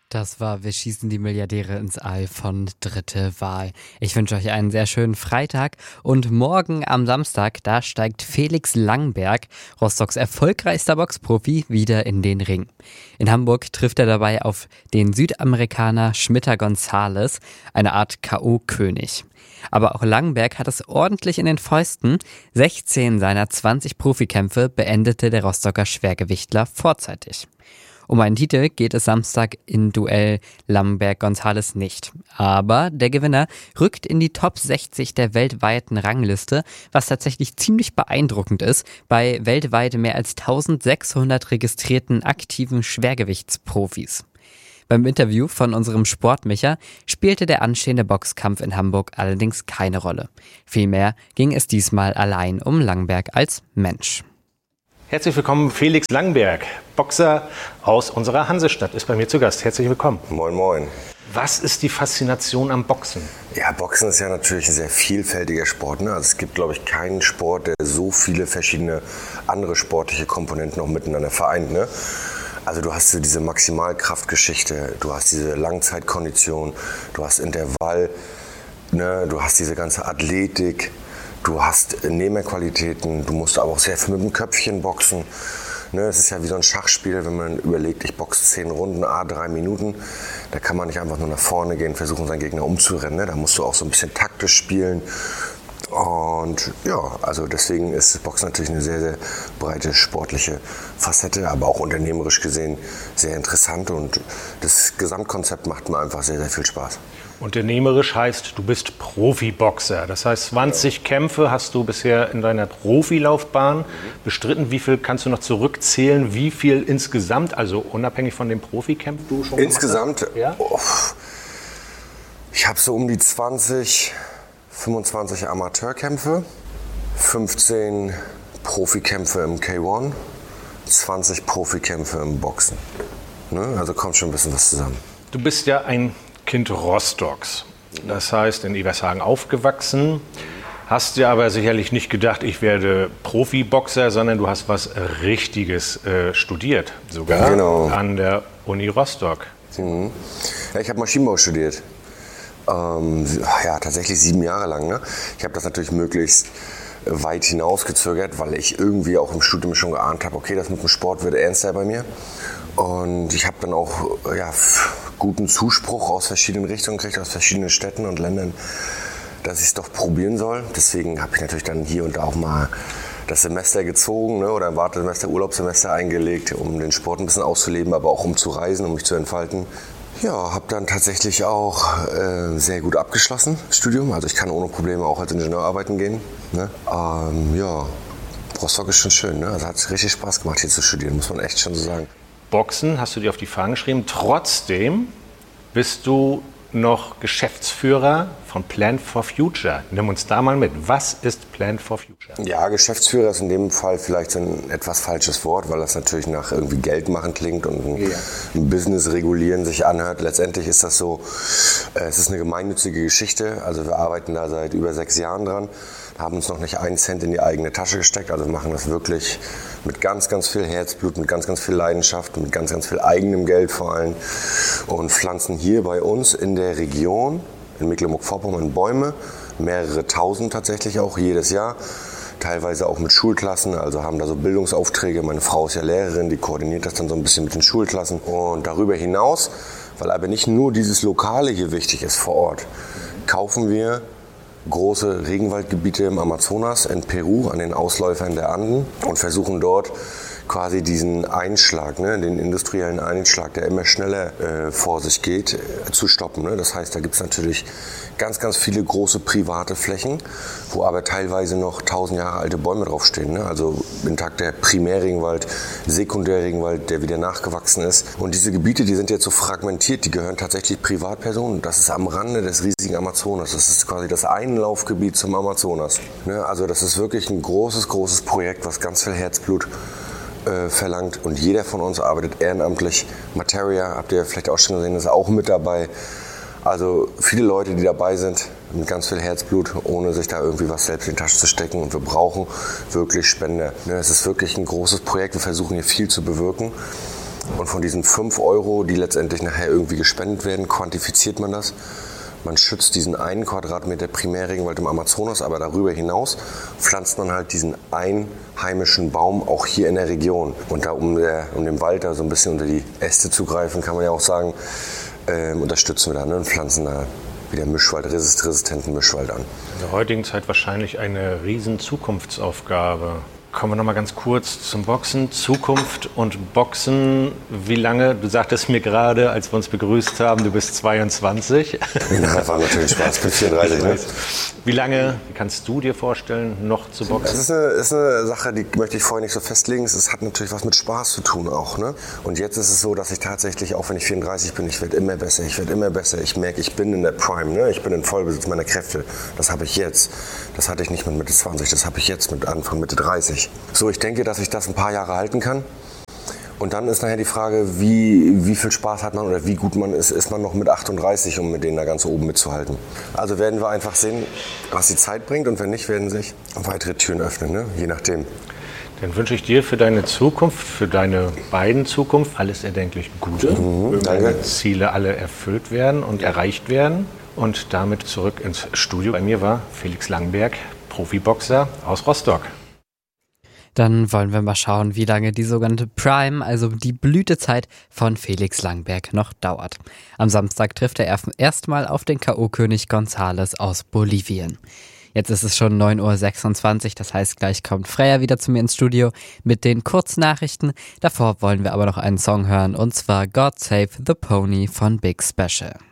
Das war Wir schießen die Milliardäre ins All von Dritte Wahl. Ich wünsche euch einen sehr schönen Freitag und morgen am Samstag, da steigt Felix Langberg, Rostocks erfolgreichster Boxprofi, wieder in den Ring. In Hamburg trifft er dabei auf den Südamerikaner Schmitter González, eine Art K.O.-König. Aber auch Langberg hat es ordentlich in den Fäusten. 16 seiner 20 Profikämpfe beendete der Rostocker Schwergewichtler vorzeitig. Um einen Titel geht es Samstag im Duell Langberg-González nicht. Aber der Gewinner rückt in die Top 60 der weltweiten Rangliste, was tatsächlich ziemlich beeindruckend ist, bei weltweit mehr als 1600 registrierten aktiven Schwergewichtsprofis. Beim Interview von unserem Sportmicher spielte der anstehende Boxkampf in Hamburg allerdings keine Rolle. Vielmehr ging es diesmal allein um Langberg als Mensch. Herzlich willkommen, Felix Langberg, Boxer aus unserer Hansestadt, ist bei mir zu Gast. Herzlich willkommen. Moin, moin. Was ist die Faszination am Boxen? Ja, Boxen ist ja natürlich ein sehr vielfältiger Sport. Ne? Also es gibt, glaube ich, keinen Sport, der so viele verschiedene andere sportliche Komponenten noch miteinander vereint. Ne? Also du hast so diese Maximalkraftgeschichte, du hast diese Langzeitkondition, du hast Intervall, ne? Du hast diese ganze Athletik. Du hast Nehmerqualitäten, du musst aber auch sehr viel mit dem Köpfchen boxen. Ne, es ist ja wie so ein Schachspiel, wenn man überlegt, ich boxe 10 Runden, 3 Minuten. Da kann man nicht einfach nur nach vorne gehen, versuchen seinen Gegner umzurennen. Ne? Da musst du auch so ein bisschen taktisch spielen. Und ja, also deswegen ist Boxen natürlich eine sehr, sehr breite sportliche Facette, aber auch unternehmerisch gesehen sehr interessant. Und das Gesamtkonzept macht mir einfach sehr, sehr viel Spaß. Unternehmerisch heißt, du bist Profiboxer. Das heißt, 20 Kämpfe hast du bisher in deiner Profilaufbahn bestritten. Wie viel kannst du noch zurückzählen? Wie viel insgesamt, also unabhängig von dem Profikämpfen, du schon insgesamt, ja? Ich habe so um die 25 Amateurkämpfe, 15 Profikämpfe im K1, 20 Profikämpfe im Boxen. Ne? Also kommt schon ein bisschen was zusammen. Du bist ja ein Kind Rostocks, das heißt in Evershagen aufgewachsen, hast dir aber sicherlich nicht gedacht, ich werde Profiboxer, sondern du hast was Richtiges studiert, sogar genau. An der Uni Rostock. Mhm. Ja, ich habe Maschinenbau studiert, tatsächlich 7 Jahre lang. Ne? Ich habe das natürlich möglichst weit hinausgezögert, weil ich irgendwie auch im Studium schon geahnt habe, okay, das mit dem Sport wird ernster bei mir. Und ich habe dann auch guten Zuspruch aus verschiedenen Richtungen gekriegt, aus verschiedenen Städten und Ländern, dass ich es doch probieren soll. Deswegen habe ich natürlich dann hier und da auch mal das Semester gezogen, ne, oder ein Wartesemester, Urlaubssemester eingelegt, um den Sport ein bisschen auszuleben, aber auch um zu reisen, um mich zu entfalten. Ja, habe dann tatsächlich auch sehr gut abgeschlossen, das Studium. Also ich kann ohne Probleme auch als Ingenieur arbeiten gehen. Ne? Rostock ist schon schön, ne? Also hat richtig Spaß gemacht, hier zu studieren, muss man echt schon so sagen. Boxen hast du dir auf die Fahnen geschrieben. Trotzdem bist du noch Geschäftsführer von Plan for Future. Nimm uns da mal mit. Was ist Plan for Future? Ja, Geschäftsführer ist in dem Fall vielleicht ein etwas falsches Wort, weil das natürlich nach irgendwie Geld machen klingt und ein Business regulieren sich anhört. Letztendlich ist das so, es ist eine gemeinnützige Geschichte. Also wir arbeiten da seit über 6 Jahren dran, haben uns noch nicht einen Cent in die eigene Tasche gesteckt. Also wir machen das wirklich mit ganz, ganz viel Herzblut, mit ganz, ganz viel Leidenschaft, mit ganz, ganz viel eigenem Geld vor allem und pflanzen hier bei uns in der Region, in Mecklenburg-Vorpommern, Bäume, mehrere tausend tatsächlich auch jedes Jahr, teilweise auch mit Schulklassen, also haben da so Bildungsaufträge. Meine Frau ist ja Lehrerin, die koordiniert das dann so ein bisschen mit den Schulklassen. Und darüber hinaus, weil aber nicht nur dieses Lokale hier wichtig ist vor Ort, kaufen wir große Regenwaldgebiete im Amazonas, in Peru, an den Ausläufern der Anden und versuchen dort quasi diesen Einschlag, ne, den industriellen Einschlag, der immer schneller vor sich geht, zu stoppen. Ne? Das heißt, da gibt es natürlich ganz, ganz viele große private Flächen, wo aber teilweise noch 1000 Jahre alte Bäume draufstehen. Ne? Also intakter Primärregenwald, Sekundärregenwald, der wieder nachgewachsen ist. Und diese Gebiete, die sind jetzt so fragmentiert, die gehören tatsächlich Privatpersonen. Das ist am Rande des riesigen Amazonas. Das ist quasi das Einlaufgebiet zum Amazonas. Ne? Also das ist wirklich ein großes, großes Projekt, was ganz viel Herzblut verlangt und jeder von uns arbeitet ehrenamtlich. Materia, habt ihr vielleicht auch schon gesehen, ist auch mit dabei. Also viele Leute, die dabei sind, mit ganz viel Herzblut, ohne sich da irgendwie was selbst in die Tasche zu stecken. Und wir brauchen wirklich Spender. Es ist wirklich ein großes Projekt, wir versuchen hier viel zu bewirken. Und von diesen 5 Euro, die letztendlich nachher irgendwie gespendet werden, quantifiziert man das. Man schützt diesen 1 Quadratmeter Primärregenwald im Amazonas, aber darüber hinaus pflanzt man halt diesen einheimischen Baum auch hier in der Region. Und da, um dem Wald da so ein bisschen unter die Äste zu greifen, kann man ja auch sagen, unterstützen wir da, ne, und pflanzen da wieder Mischwald, resistenten Mischwald an. In der heutigen Zeit wahrscheinlich eine riesen Zukunftsaufgabe. Kommen wir noch mal ganz kurz zum Boxen. Zukunft und Boxen. Wie lange? Du sagtest mir gerade, als wir uns begrüßt haben, du bist 22. Ja, war natürlich Spaß. Ich bin 34. Ne? Wie lange kannst du dir vorstellen, noch zu boxen? Das ist eine Sache, die möchte ich vorher nicht so festlegen. Es hat natürlich was mit Spaß zu tun auch. Ne? Und jetzt ist es so, dass ich tatsächlich, auch wenn ich 34 bin, ich werde immer besser. Ich merke, ich bin in der Prime. Ne? Ich bin in Vollbesitz meiner Kräfte. Das habe ich jetzt. Das hatte ich nicht mit Mitte 20. Das habe ich jetzt mit Anfang Mitte 30. So, ich denke, dass ich das ein paar Jahre halten kann. Und dann ist nachher die Frage, wie viel Spaß hat man oder wie gut man ist man noch mit 38, um mit denen da ganz oben mitzuhalten. Also werden wir einfach sehen, was die Zeit bringt, und wenn nicht, werden sich weitere Türen öffnen, ne? Je nachdem. Dann wünsche ich dir für deine Zukunft, für deine beiden Zukunft alles erdenklich Gute. Deine Ziele alle erfüllt werden und erreicht werden. Und damit zurück ins Studio. Bei mir war Felix Langberg, Profiboxer aus Rostock. Dann wollen wir mal schauen, wie lange die sogenannte Prime, also die Blütezeit von Felix Langberg, noch dauert. Am Samstag trifft er erstmal auf den K.O.-König González aus Bolivien. Jetzt ist es schon 9.26 Uhr, das heißt, gleich kommt Freya wieder zu mir ins Studio mit den Kurznachrichten. Davor wollen wir aber noch einen Song hören, und zwar God Save the Pony von Big Special.